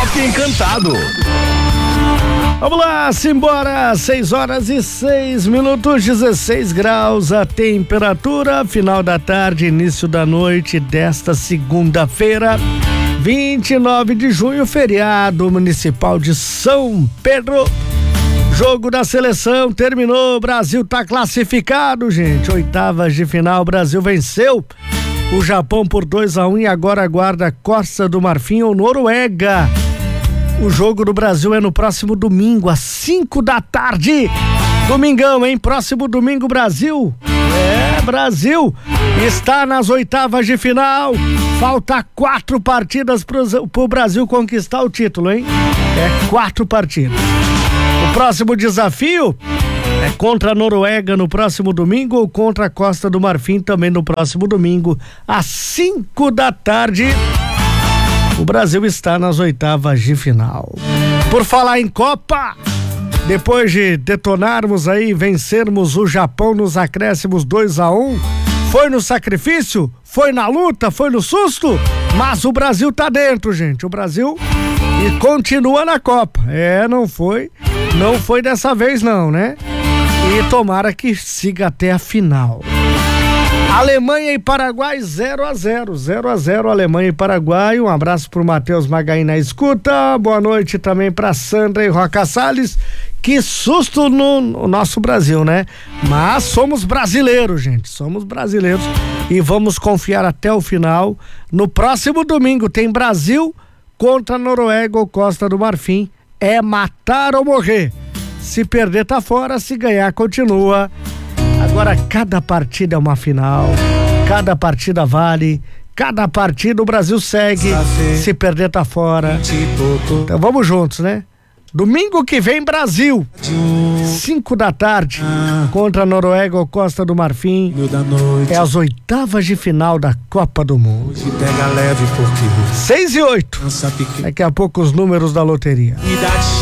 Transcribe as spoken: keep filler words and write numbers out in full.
Toque Encantado. Vamos lá, simbora, seis horas e seis minutos, dezesseis graus a temperatura, final da tarde, início da noite desta segunda-feira, vinte e nove de junho, feriado municipal de São Pedro. Jogo da seleção terminou, o Brasil tá classificado, gente, oitavas de final, o Brasil venceu o Japão por dois a um e agora aguarda Costa do Marfim ou Noruega. O jogo do Brasil é no próximo domingo, às cinco da tarde. Domingão, hein? Próximo domingo, Brasil. É, Brasil está nas oitavas de final. Falta quatro partidas pro, pro Brasil conquistar o título, hein? É, quatro partidas. O próximo desafio é contra a Noruega no próximo domingo ou contra a Costa do Marfim também no próximo domingo, às cinco da tarde. O Brasil está nas oitavas de final. Por falar em Copa, depois de detonarmos aí, vencermos o Japão nos acréscimos dois a um, foi no sacrifício, foi na luta, foi no susto, mas o Brasil tá dentro, gente. O Brasil e continua na Copa. É, não foi, não foi dessa vez não, né? E tomara que siga até a final. Alemanha e Paraguai zero a zero, zero a zero Alemanha e Paraguai. Um abraço pro Matheus Magaí na escuta. Boa noite também pra Sandra e Roca Salles. Que susto no, no nosso Brasil, né? Mas somos brasileiros, gente. Somos brasileiros e vamos confiar até o final. No próximo domingo tem Brasil contra Noruega ou Costa do Marfim. É matar ou morrer. Se perder tá fora, se ganhar continua. Agora cada partida é uma final, cada partida vale, cada partida o Brasil segue, se perder tá fora. Então vamos juntos, né? Domingo que vem, Brasil, cinco da tarde, contra a Noruega ou Costa do Marfim, é as oitavas de final da Copa do Mundo. Seis e oito, daqui a pouco os números da loteria.